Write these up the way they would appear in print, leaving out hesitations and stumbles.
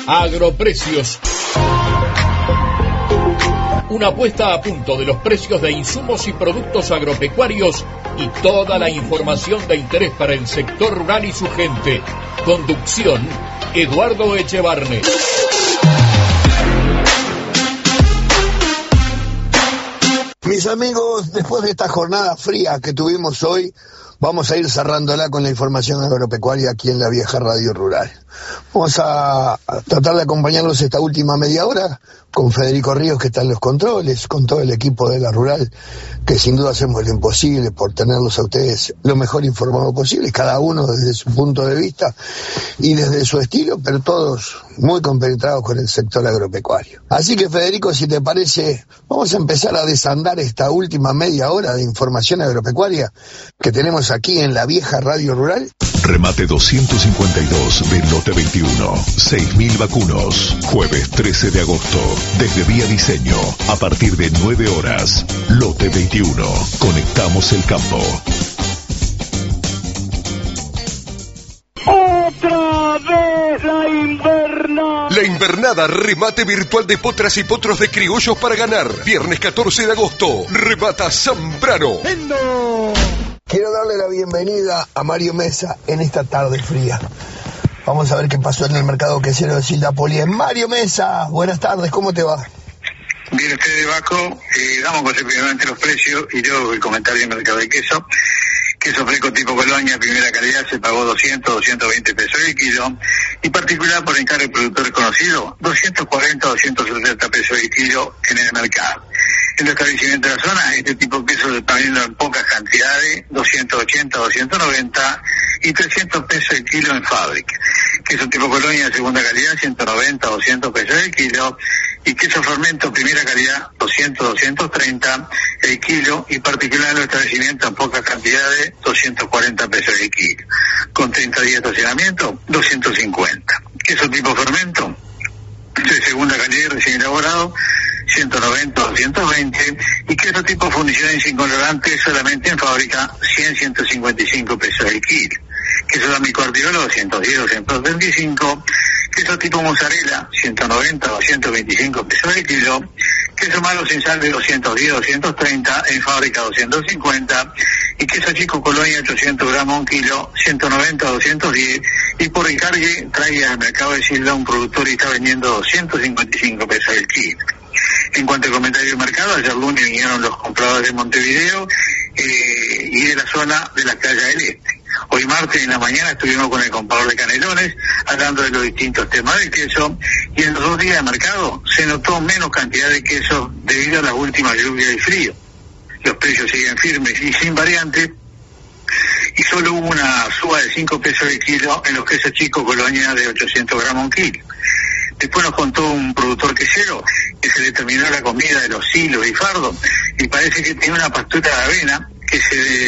Agroprecios. Una puesta a punto de los precios de insumos y productos agropecuarios y toda la información de interés para el sector rural y su gente. Conducción, Eduardo Echevarne. Mis amigos, después de esta jornada fría que tuvimos hoy, vamos a ir cerrándola con la información agropecuaria aquí en la vieja Radio Rural. Vamos a tratar de acompañarlos esta última media hora con Federico Ríos, que está en los controles, con todo el equipo de la Rural, que sin duda hacemos lo imposible por tenerlos a ustedes lo mejor informados posible, cada uno desde su punto de vista y desde su estilo, pero todos muy compenetrados con el sector agropecuario. Así que, Federico, si te parece, vamos a empezar a desandar esta última media hora de información agropecuaria que tenemos aquí en la vieja Radio Rural. Remate 252 del lote 21. 6.000 vacunos. Jueves 13 de agosto. Desde Vía Diseño. A partir de 9 horas. Lote 21. Conectamos el campo. ¡Otra vez la invernada! La invernada, remate virtual de potras y potros de criollos para ganar. Viernes 14 de agosto. Remata Zambrano. ¡Endo! Quiero darle la bienvenida a Mario Mesa en esta tarde fría. Vamos a ver qué pasó en el mercado quesero de Sildapolía. Mario Mesa, buenas tardes, ¿cómo te va? Bien, ustedes, Vasco, damos con primeramente los precios y yo el comentario del mercado de queso. Queso fresco tipo Colonia, primera calidad, se pagó 220 pesos el kilo. Y particular por encargo del productor conocido, 270 pesos el kilo en el mercado. En los establecimientos de la zona, este tipo de queso se está vendiendo en pocas cantidades, 290 y 300 pesos el kilo en fábrica. Queso tipo Colonia de segunda calidad, 200 pesos el kilo. Y queso fermento primera calidad, 230 el kilo, y particular en los establecimientos en pocas cantidades, 240 pesos el kilo. Con 30 días de estacionamiento, 250. Queso tipo fermento, de segunda calidad recién elaborado, 120, y queso tipo fundición sin colorante solamente en fábrica, 155 pesos el kilo. Queso D'Amico Artirolo, 235. Queso tipo mozzarella, 125 pesos el kilo. Queso malo sin sal de 230, en fábrica 250. Y queso chico Colonia, 800 gramos un kilo, 210. Y por encargue, traiga al mercado de Silda un productor y está vendiendo 255 pesos el kilo. En cuanto al comentario del mercado, ayer lunes vinieron los compradores de Montevideo y de la zona de la Calle del Este. Hoy martes en la mañana estuvimos con el comprador de Canelones hablando de los distintos temas del queso, y en los 2 días de mercado se notó menos cantidad de queso debido a las últimas lluvias y frío. Los precios siguen firmes y sin variantes, y solo hubo una suba de 5 pesos el kilo en los quesos chicos Colonia de 800 gramos un kilo. Después nos contó un productor quesero que se le terminó la comida de los silos y fardos, y parece que tiene una pastura de avena que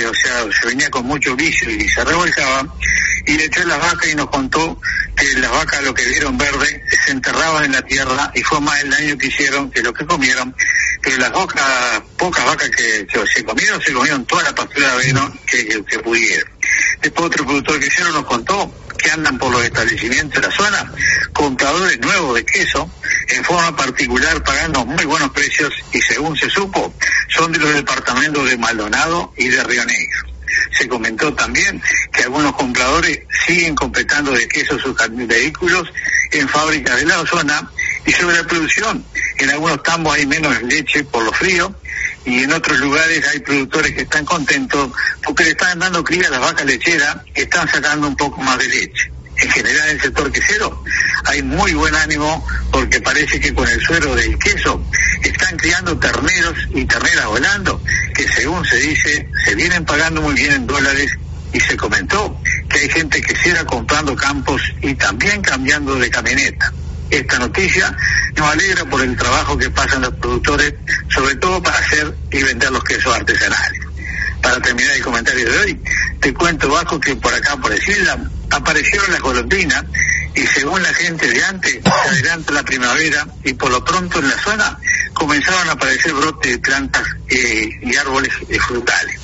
se venía con mucho vicio y se revolcaba, y le echó las vacas y nos contó que las vacas, lo que vieron verde, se enterraban en la tierra y fue más el daño que hicieron que lo que comieron, pero las pocas vacas que se comieron toda la pastura de avena que pudieron. Después otro productor quesero nos contó que andan por los establecimientos de la zona compradores nuevos de queso en forma particular pagando muy buenos precios, y según se supo son de los departamentos de Maldonado y de Río Negro. Se comentó también que algunos compradores siguen completando de queso sus vehículos en fábricas de la zona. Y sobre la producción, en algunos tambos hay menos leche por lo frío, y en otros lugares hay productores que están contentos porque le están dando cría a las vacas lecheras que están sacando un poco más de leche. En general, en el sector quesero hay muy buen ánimo porque parece que con el suero del queso están criando terneros y terneras volando, que según se dice, se vienen pagando muy bien en dólares, y se comentó que hay gente quesera comprando campos y también cambiando de camioneta. Esta noticia nos alegra por el trabajo que pasan los productores, sobre todo para hacer y vender los quesos artesanales. Para terminar el comentario de hoy, te cuento, Vasco, que por acá, por decirla, aparecieron las golondrinas, y según la gente de antes, se adelanta la primavera, y por lo pronto en la zona comenzaron a aparecer brotes de plantas y árboles frutales.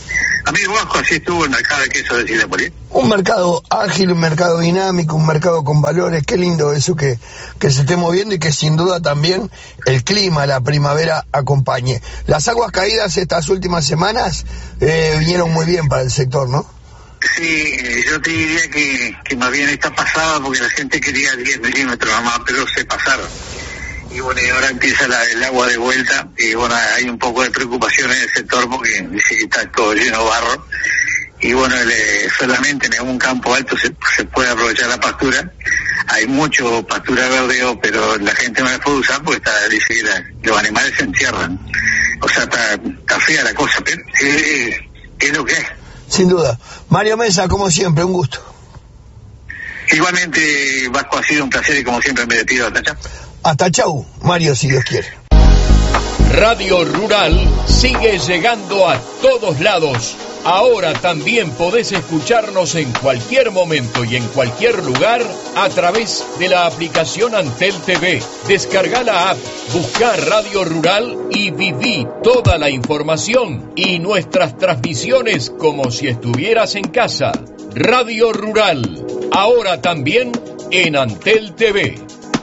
Amigo Vasco, así estuvo el mercado de queso de Silápolis. Un mercado ágil, un mercado dinámico, un mercado con valores. Qué lindo eso que se esté moviendo y que sin duda también el clima, la primavera acompañe. Las aguas caídas estas últimas semanas vinieron muy bien para el sector, ¿no? Sí, yo te diría que más bien está pasada porque la gente quería 10 milímetros nomás, pero se pasaron. Y bueno, y ahora empieza el agua de vuelta, y bueno, hay un poco de preocupación en el sector porque dice que está todo lleno de barro. Y bueno, solamente en un campo alto se puede aprovechar la pastura. Hay mucho pastura verdeo, pero la gente no la puede usar porque dice que los animales se encierran. O sea, está fea la cosa, pero es lo que es. Sin duda. Mario Mesa, como siempre, un gusto. Igualmente, Vasco, ha sido un placer y como siempre me despido. Hasta chau. Hasta chau, Mario, si Dios quiere. Radio Rural sigue llegando a todos lados. Ahora también podés escucharnos en cualquier momento y en cualquier lugar a través de la aplicación Antel TV. Descarga la app, busca Radio Rural y viví toda la información y nuestras transmisiones como si estuvieras en casa. Radio Rural, ahora también en Antel TV.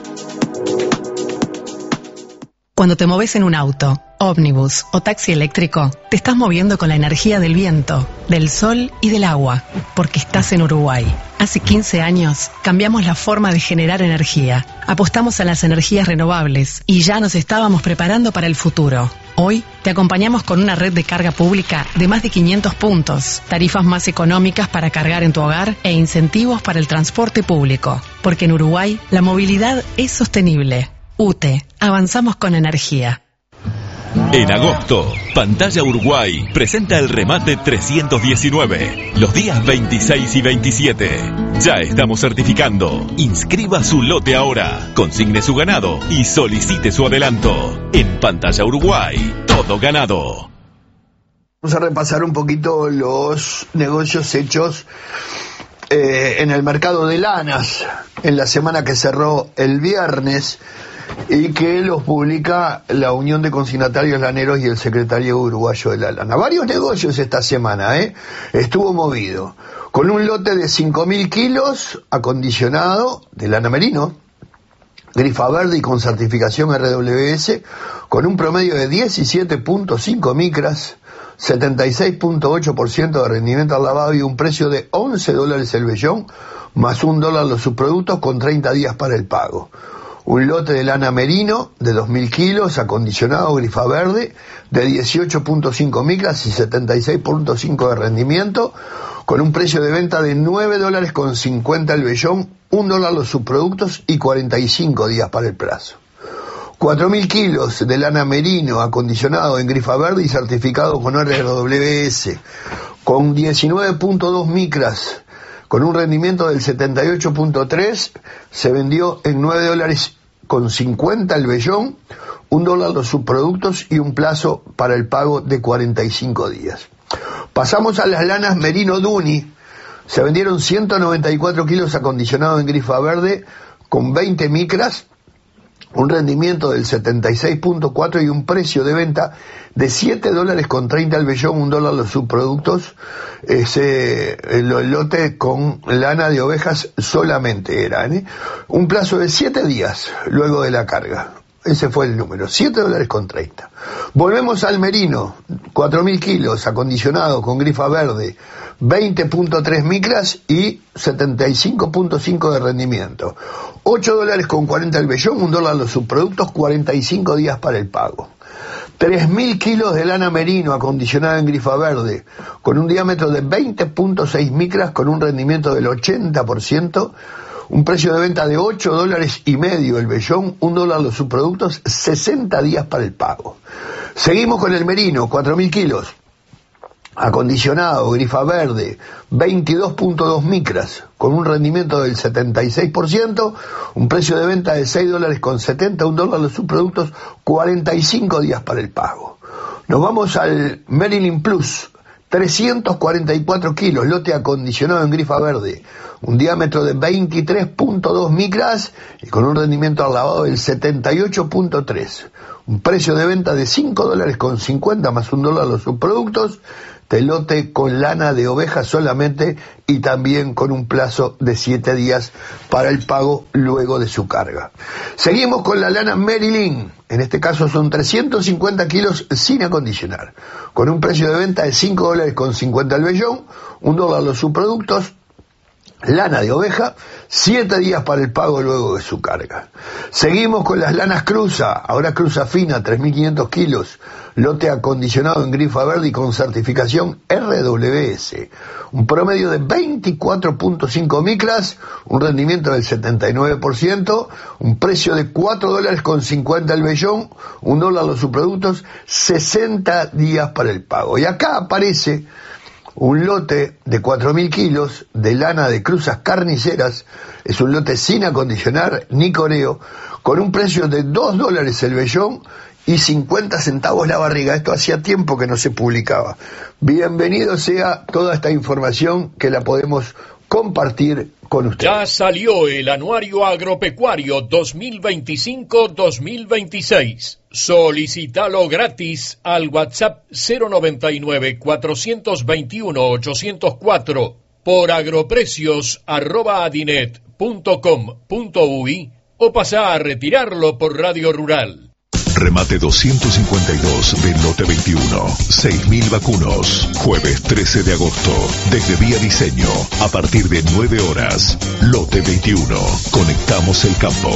Cuando te moves en un auto, ómnibus o taxi eléctrico, te estás moviendo con la energía del viento, del sol y del agua, porque estás en Uruguay. Hace 15 años cambiamos la forma de generar energía, apostamos a las energías renovables y ya nos estábamos preparando para el futuro. Hoy te acompañamos con una red de carga pública de más de 500 puntos, tarifas más económicas para cargar en tu hogar e incentivos para el transporte público, porque en Uruguay la movilidad es sostenible. UTE, avanzamos con energía. En agosto, Pantalla Uruguay presenta el remate 319, los días 26 y 27. Ya estamos certificando. Inscriba su lote ahora, consigne su ganado y solicite su adelanto. En Pantalla Uruguay, todo ganado. Vamos a repasar un poquito los negocios hechos en el mercado de lanas en la semana que cerró el viernes y que los publica la Unión de Consignatarios Laneros y el Secretario Uruguayo de la Lana. Varios negocios esta semana, estuvo movido, con un lote de 5.000 kilos acondicionado de lana merino, grifa verde y con certificación RWS, con un promedio de 17.5 micras, 76.8% de rendimiento al lavado y un precio de $11 el vellón, más $1 los subproductos con 30 días para el pago. Un lote de lana merino de 2.000 kilos, acondicionado, grifa verde, de 18.5 micras y 76.5 de rendimiento, con un precio de venta de $9.50 el vellón, $1 los subproductos y 45 días para el plazo. 4.000 kilos de lana merino, acondicionado en grifa verde y certificado con RWS, con 19.2 micras, con un rendimiento del 78.3, se vendió en $9.50 el vellón, $1 los subproductos y un plazo para el pago de 45 días. Pasamos a las lanas merino Duni. Se vendieron 194 kilos acondicionados en grifa verde con 20 micras, un rendimiento del 76.4 y un precio de venta de $7.30 el vellón, $1 los subproductos. El lote con lana de ovejas solamente era, un plazo de 7 días luego de la carga. Ese fue el número, $7.30. Volvemos al merino, 4.000 kilos, acondicionado con grifa verde, 20.3 micras y 75.5 de rendimiento. $8.40 el vellón, $1 los subproductos, 45 días para el pago. 3.000 kilos de lana merino acondicionada en grifa verde, con un diámetro de 20.6 micras, con un rendimiento del 80%, un precio de venta de $8.50 el vellón, $1 los subproductos, 60 días para el pago. Seguimos con el merino, 4.000 kilos, acondicionado, grifa verde, 22.2 micras, con un rendimiento del 76%, un precio de venta de $6.70, $1 los subproductos, 45 días para el pago. Nos vamos al Maryland Plus, 344 kilos, lote acondicionado en grifa verde, un diámetro de 23.2 micras y con un rendimiento al lavado del 78.3. Un precio de venta de $5.50 más $1 los subproductos, lote con lana de oveja solamente y también con un plazo de 7 días para el pago luego de su carga. Seguimos con la lana Maryland. En este caso son 350 kilos sin acondicionar, con un precio de venta de $5.50 el vellón, $1 los subproductos, lana de oveja, 7 días para el pago luego de su carga. Seguimos con las lanas cruza, ahora cruza fina, 3.500 kilos, lote acondicionado en grifa verde y con certificación RWS, un promedio de 24.5 micras, un rendimiento del 79%, un precio de $4.50 el vellón, $1 los subproductos, 60 días para el pago. Y acá aparece un lote de 4.000 kilos de lana de cruzas carniceras, es un lote sin acondicionar ni coreo, con un precio de $2 el vellón y 50 centavos la barriga. Esto hacía tiempo que no se publicaba. Bienvenido sea toda esta información que la podemos compartir con ustedes. Ya salió el Anuario Agropecuario 2025-2026. Solicítalo gratis al WhatsApp 099-421-804 por agroprecios@adinet.com.uy o pasá a retirarlo por Radio Rural. Remate 252 del lote 21. 6.000 vacunos. Jueves 13 de agosto. Desde Vía Diseño. A partir de 9 horas. Lote 21. Conectamos el campo.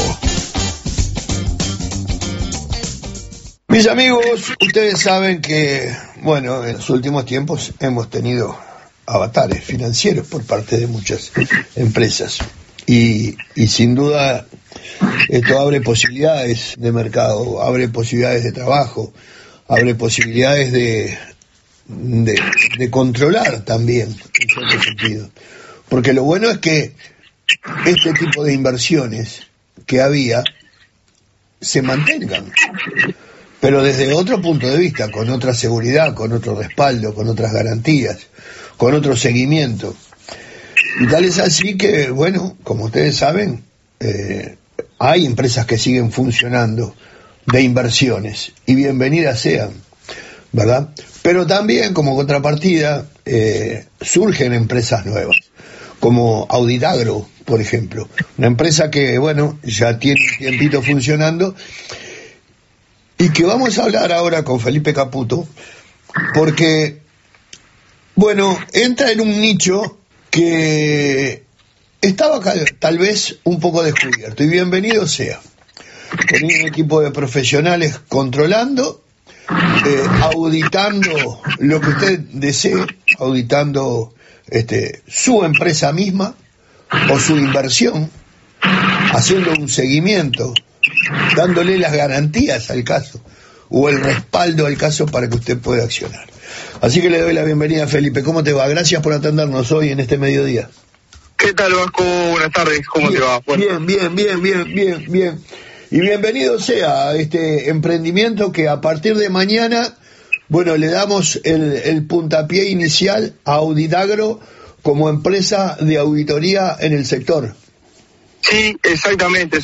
Mis amigos, ustedes saben que, bueno, en los últimos tiempos hemos tenido avatares financieros por parte de muchas empresas. Y sin duda esto abre posibilidades de mercado, abre posibilidades de trabajo, abre posibilidades de controlar también, en cierto sentido. Porque lo bueno es que este tipo de inversiones que había se mantengan, pero desde otro punto de vista, con otra seguridad, con otro respaldo, con otras garantías, con otro seguimiento. Y tal es así que, bueno, como ustedes saben, hay empresas que siguen funcionando de inversiones, y bienvenidas sean, ¿verdad? Pero también, como contrapartida, surgen empresas nuevas, como Auditagro, por ejemplo, una empresa que, bueno, ya tiene un tiempito funcionando, y que vamos a hablar ahora con Felipe Caputo, porque, bueno, entra en un nicho que estaba tal vez un poco descubierto, y bienvenido sea, con un equipo de profesionales controlando, auditando lo que usted desee, auditando su empresa misma o su inversión, haciendo un seguimiento, dándole las garantías al caso o el respaldo al caso para que usted pueda accionar. Así que le doy la bienvenida a Felipe. ¿Cómo te va? Gracias por atendernos hoy en este mediodía. ¿Qué tal, Vasco? Buenas tardes, ¿cómo te va? Bueno. Bien. Y bienvenido sea a este emprendimiento que a partir de mañana, bueno, le damos el puntapié inicial a Auditagro como empresa de auditoría en el sector. Sí, exactamente.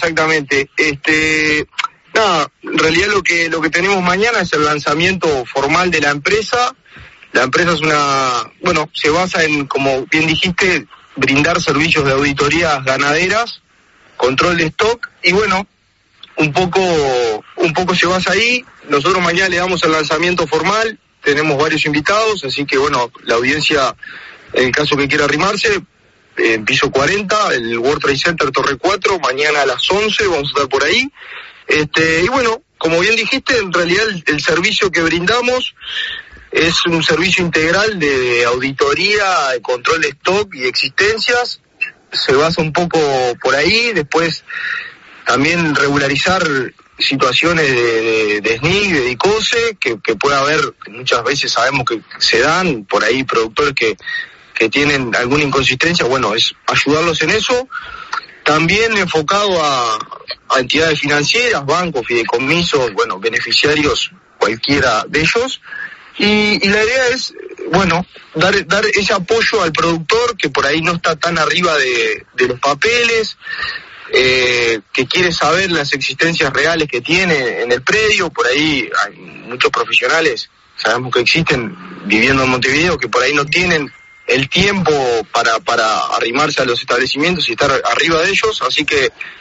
Nada, en realidad lo que tenemos mañana es el lanzamiento formal de la empresa. La empresa se basa en, como bien dijiste, brindar servicios de auditorías ganaderas, control de stock, y bueno, un poco se basa ahí. Nosotros mañana le damos el lanzamiento formal, tenemos varios invitados, así que bueno, la audiencia, en el caso que quiera arrimarse, en piso 40, el World Trade Center Torre 4, mañana a las 11 vamos a estar por ahí. Y bueno, como bien dijiste, en realidad el servicio que brindamos es un servicio integral de auditoría, de control de stock y existencias. Se basa un poco por ahí. Después también regularizar situaciones de SNIC, de DICOSE, que puede haber, muchas veces sabemos que se dan por ahí productores que tienen alguna inconsistencia. Bueno, es ayudarlos en eso. También enfocado a entidades financieras, bancos, fideicomisos, bueno, beneficiarios, cualquiera de ellos. Y la idea es, bueno, dar ese apoyo al productor que por ahí no está tan arriba de los papeles, que quiere saber las existencias reales que tiene en el predio. Por ahí hay muchos profesionales sabemos que existen viviendo en Montevideo, que por ahí no tienen el tiempo para arrimarse a los establecimientos y estar arriba de ellos, así que